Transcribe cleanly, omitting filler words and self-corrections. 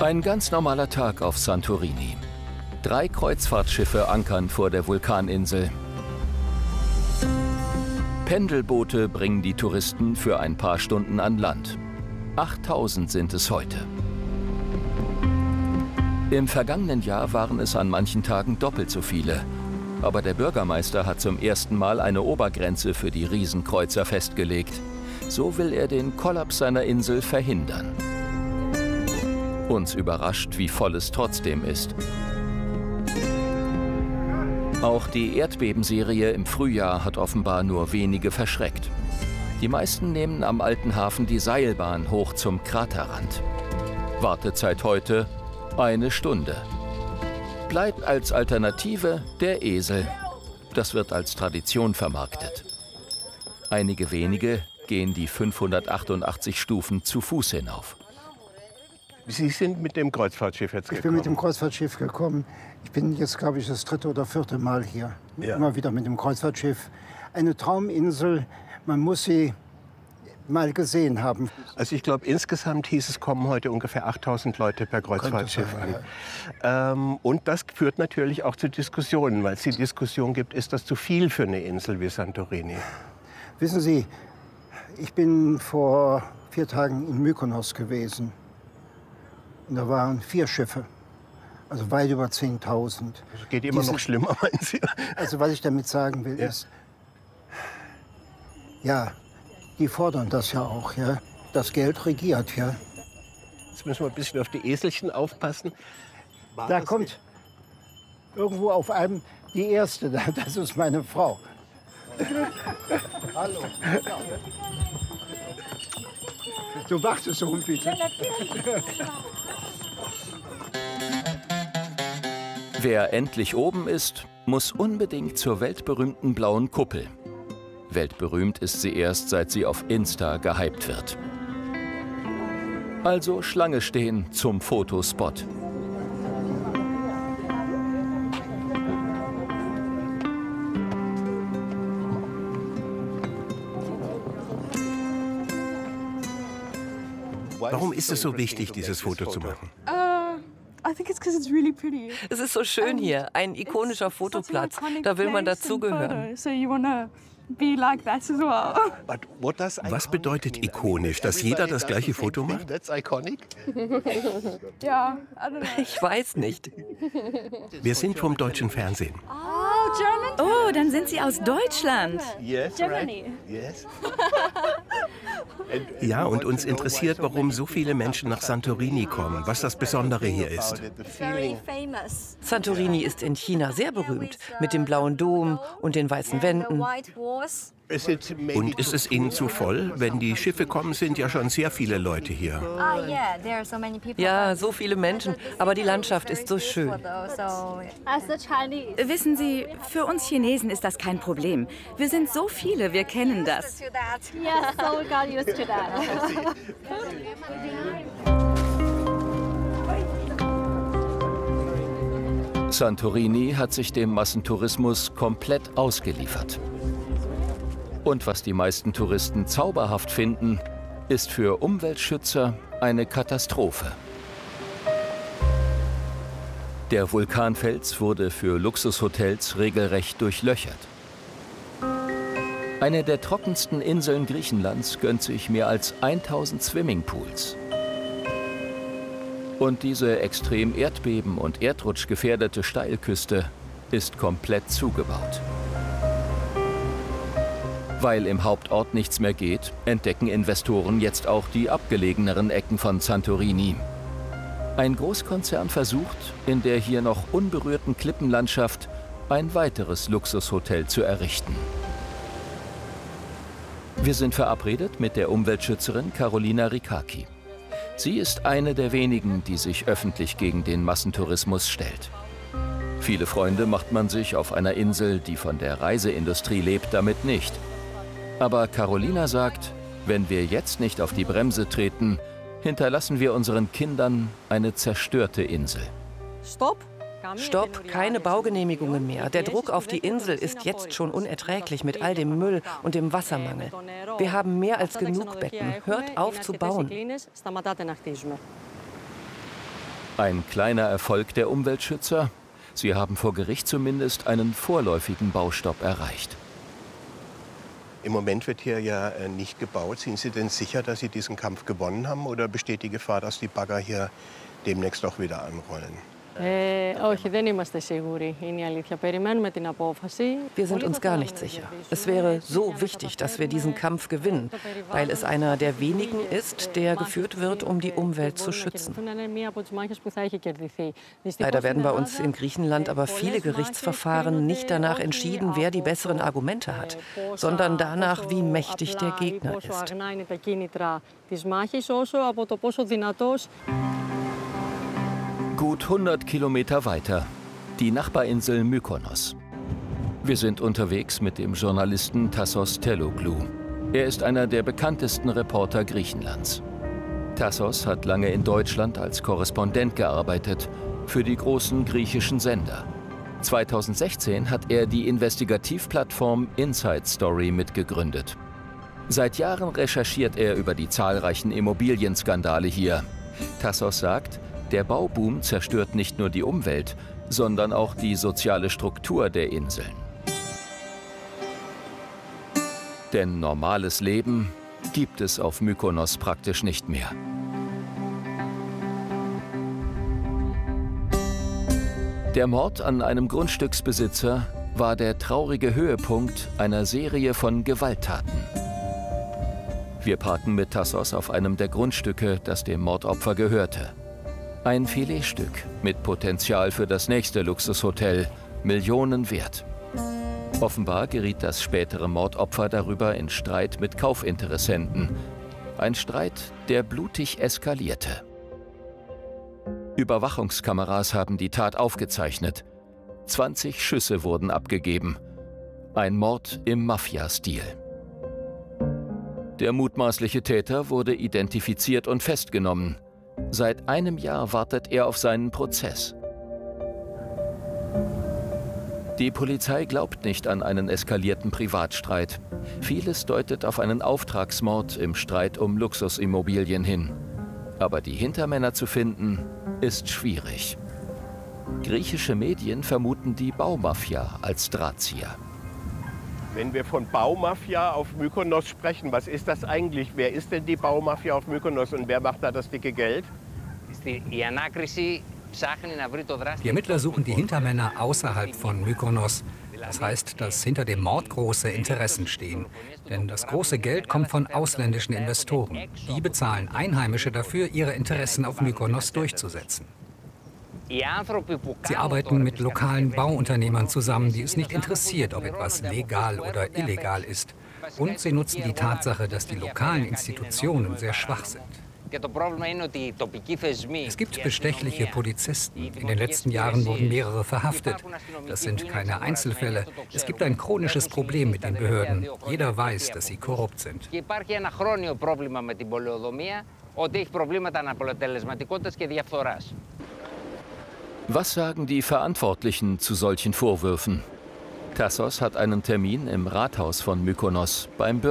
Ein ganz normaler Tag auf Santorini. 3 Kreuzfahrtschiffe ankern vor der Vulkaninsel. Pendelboote bringen die Touristen für ein paar Stunden an Land. 8000 sind es heute. Im vergangenen Jahr waren es an manchen Tagen doppelt so viele. Aber der Bürgermeister hat zum ersten Mal eine Obergrenze für die Riesenkreuzer festgelegt. So will er den Kollaps seiner Insel verhindern. Uns überrascht, wie voll es trotzdem ist. Auch die Erdbebenserie im Frühjahr hat offenbar nur wenige verschreckt. Die meisten nehmen am alten Hafen die Seilbahn hoch zum Kraterrand. Wartezeit heute 1 Stunde. Bleibt als Alternative der Esel. Das wird als Tradition vermarktet. Einige wenige gehen die 588 Stufen zu Fuß hinauf. Sie sind mit dem Kreuzfahrtschiff jetzt gekommen? Ich bin mit dem Kreuzfahrtschiff gekommen. Ich bin jetzt, glaube ich, das 3. oder 4. Mal hier. Ja. Immer wieder mit dem Kreuzfahrtschiff. Eine Trauminsel, man muss sie mal gesehen haben. Also ich glaube, insgesamt hieß es, kommen heute ungefähr 8000 Leute per Kreuzfahrtschiff an. Und das führt natürlich auch zu Diskussionen, weil es die Diskussion gibt, ist das zu viel für eine Insel wie Santorini? Wissen Sie, ich bin vor 4 Tagen in Mykonos gewesen. Und da waren 4 Schiffe, also weit über 10.000. Das geht immer noch schlimmer, meinen Sie? Also was ich damit sagen will, ist, ja, die fordern das ja auch, ja. Das Geld regiert, ja. Jetzt müssen wir ein bisschen auf die Eselchen aufpassen. Da kommt irgendwo auf einem die Erste, das ist meine Frau. Hallo. Du wartest so, bitte. Wer endlich oben ist, muss unbedingt zur weltberühmten blauen Kuppel. Weltberühmt ist sie erst, seit sie auf Insta gehypt wird. Also Schlange stehen zum Fotospot. Warum ist es so wichtig, dieses Foto zu machen? Es ist so schön hier, ein ikonischer Fotoplatz. Da will man dazugehören. Was bedeutet ikonisch, dass jeder das gleiche Foto macht? Ich weiß nicht. Wir sind vom deutschen Fernsehen. Oh, dann sind Sie aus Deutschland. Ja, und uns interessiert, warum so viele Menschen nach Santorini kommen, was das Besondere hier ist. Santorini ist in China sehr berühmt, mit dem blauen Dom und den weißen Wänden. Und ist es Ihnen zu voll? Wenn die Schiffe kommen, sind ja schon sehr viele Leute hier. Ja, so viele Menschen, aber die Landschaft ist so schön. Wissen Sie, für uns Chinesen ist das kein Problem. Wir sind so viele, wir kennen das. Santorini hat sich dem Massentourismus komplett ausgeliefert. Und was die meisten Touristen zauberhaft finden, ist für Umweltschützer eine Katastrophe. Der Vulkanfels wurde für Luxushotels regelrecht durchlöchert. Eine der trockensten Inseln Griechenlands gönnt sich mehr als 1000 Swimmingpools. Und diese extrem erdbeben- und erdrutschgefährdete Steilküste ist komplett zugebaut. Weil im Hauptort nichts mehr geht, entdecken Investoren jetzt auch die abgelegeneren Ecken von Santorini. Ein Großkonzern versucht, in der hier noch unberührten Klippenlandschaft ein weiteres Luxushotel zu errichten. Wir sind verabredet mit der Umweltschützerin Carolina Ricacchi. Sie ist eine der wenigen, die sich öffentlich gegen den Massentourismus stellt. Viele Freunde macht man sich auf einer Insel, die von der Reiseindustrie lebt, damit nicht. Aber Carolina sagt, wenn wir jetzt nicht auf die Bremse treten, hinterlassen wir unseren Kindern eine zerstörte Insel. Stopp, keine Baugenehmigungen mehr. Der Druck auf die Insel ist jetzt schon unerträglich mit all dem Müll und dem Wassermangel. Wir haben mehr als genug Betten. Hört auf zu bauen. Ein kleiner Erfolg der Umweltschützer? Sie haben vor Gericht zumindest einen vorläufigen Baustopp erreicht. Im Moment wird hier ja nicht gebaut. Sind Sie denn sicher, dass Sie diesen Kampf gewonnen haben? Oder besteht die Gefahr, dass die Bagger hier demnächst auch wieder anrollen? Wir sind uns gar nicht sicher. Es wäre so wichtig, dass wir diesen Kampf gewinnen, weil es einer der wenigen ist, der geführt wird, um die Umwelt zu schützen. Leider werden bei uns in Griechenland aber viele Gerichtsverfahren nicht danach entschieden, wer die besseren Argumente hat, sondern danach, wie mächtig der Gegner ist. Gut 100 Kilometer weiter, die Nachbarinsel Mykonos. Wir sind unterwegs mit dem Journalisten Tassos Telloglou. Er ist einer der bekanntesten Reporter Griechenlands. Tassos hat lange in Deutschland als Korrespondent gearbeitet, für die großen griechischen Sender. 2016 hat er die Investigativplattform Inside Story mitgegründet. Seit Jahren recherchiert er über die zahlreichen Immobilienskandale hier. Tassos sagt, der Bauboom zerstört nicht nur die Umwelt, sondern auch die soziale Struktur der Inseln. Denn normales Leben gibt es auf Mykonos praktisch nicht mehr. Der Mord an einem Grundstücksbesitzer war der traurige Höhepunkt einer Serie von Gewalttaten. Wir parken mit Tassos auf einem der Grundstücke, das dem Mordopfer gehörte. Ein Filetstück mit Potenzial für das nächste Luxushotel, Millionen wert. Offenbar geriet das spätere Mordopfer darüber in Streit mit Kaufinteressenten. Ein Streit, der blutig eskalierte. Überwachungskameras haben die Tat aufgezeichnet. 20 Schüsse wurden abgegeben. Ein Mord im Mafia-Stil. Der mutmaßliche Täter wurde identifiziert und festgenommen. Seit einem Jahr wartet er auf seinen Prozess. Die Polizei glaubt nicht an einen eskalierten Privatstreit. Vieles deutet auf einen Auftragsmord im Streit um Luxusimmobilien hin. Aber die Hintermänner zu finden, ist schwierig. Griechische Medien vermuten die Baumafia als Drahtzieher. Wenn wir von Baumafia auf Mykonos sprechen, was ist das eigentlich? Wer ist denn die Baumafia auf Mykonos und wer macht da das dicke Geld? Die Ermittler suchen die Hintermänner außerhalb von Mykonos. Das heißt, dass hinter dem Mord große Interessen stehen. Denn das große Geld kommt von ausländischen Investoren. Die bezahlen Einheimische dafür, ihre Interessen auf Mykonos durchzusetzen. Sie arbeiten mit lokalen Bauunternehmern zusammen, die es nicht interessiert, ob etwas legal oder illegal ist. Und sie nutzen die Tatsache, dass die lokalen Institutionen sehr schwach sind. Es gibt bestechliche Polizisten. In den letzten Jahren wurden mehrere verhaftet. Das sind keine Einzelfälle. Es gibt ein chronisches Problem mit den Behörden. Jeder weiß, dass sie korrupt sind. Was sagen die Verantwortlichen zu solchen Vorwürfen? Tassos hat einen Termin im Rathaus von Mykonos beim